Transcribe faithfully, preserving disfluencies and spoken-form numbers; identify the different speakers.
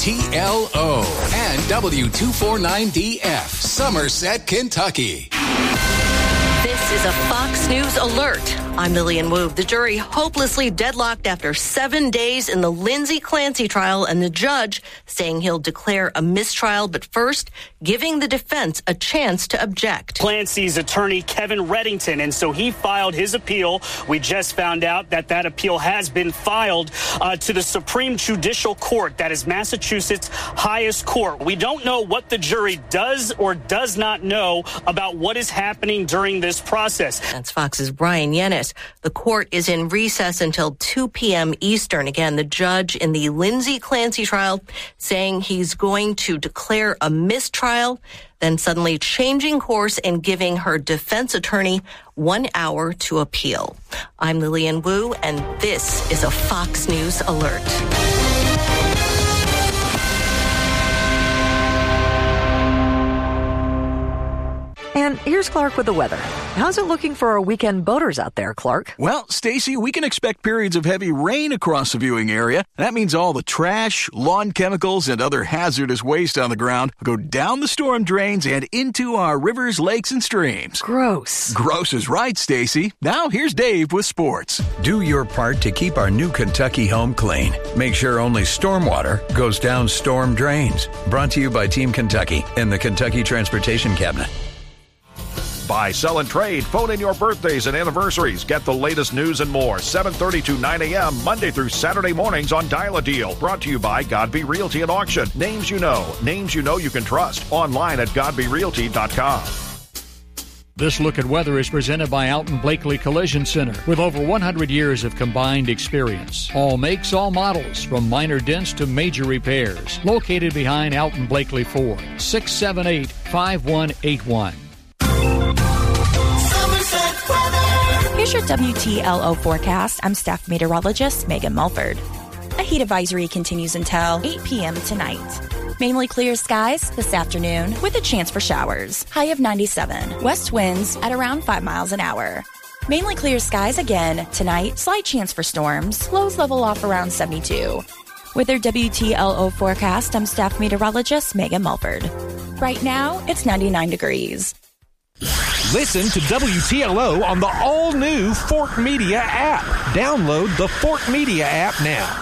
Speaker 1: T L O and W two forty-nine D F, Somerset, Kentucky.
Speaker 2: This is a Fox News alert. I'm Lillian Wu. The jury hopelessly deadlocked after seven days in the Lindsay Clancy trial, and the judge saying he'll declare a mistrial, but first giving the defense a chance to object.
Speaker 3: Clancy's attorney, Kevin Reddington, and so he filed his appeal. We just found out that that appeal has been filed uh, to the Supreme Judicial Court. That is Massachusetts' highest court. We don't know what the jury does or does not know about what is happening during this process.
Speaker 2: That's Fox's Brian Yennis. The court is in recess until two p.m. Eastern. Again, the judge in the Lindsay Clancy trial saying he's going to declare a mistrial, then suddenly changing course and giving her defense attorney one hour to appeal. I'm Lillian Wu, and this is a Fox News alert.
Speaker 4: And here's Clark with the weather. How's it looking for our weekend boaters out there, Clark?
Speaker 5: Well, Stacy, we can expect periods of heavy rain across the viewing area. That means all the trash, lawn chemicals, and other hazardous waste on the ground will go down the storm drains and into our rivers, lakes, and streams.
Speaker 4: Gross.
Speaker 5: Gross is right, Stacy. Now here's Dave with sports.
Speaker 6: Do your part to keep our new Kentucky home clean. Make sure only stormwater goes down storm drains. Brought to you by Team Kentucky and the Kentucky Transportation Cabinet.
Speaker 7: Buy, sell, and trade. Phone in your birthdays and anniversaries. Get the latest news and more. seven thirty to nine a.m. Monday through Saturday mornings on Dial a Deal. Brought to you by Godby Realty and Auction. Names you know. Names you know you can trust. Online at godby realty dot com.
Speaker 8: This look at weather is presented by Alton Blakely Collision Center with over one hundred years of combined experience. All makes, all models, from minor dents to major repairs. Located behind Alton Blakely Ford. six seven eight, five one eight one.
Speaker 9: Here's your W T L O forecast. I'm staff meteorologist Megan Mulford. A heat advisory continues until eight p.m. tonight. Mainly clear skies this afternoon with a chance for showers. High of ninety-seven. West winds at around five miles an hour. Mainly clear skies again tonight. Slight chance for storms. Lows level off around seventy-two. With their W T L O forecast, I'm staff meteorologist Megan Mulford. Right now, it's ninety-nine degrees.
Speaker 10: Listen to W T L O on the all-new Fort Media app. Download the Fort Media app now.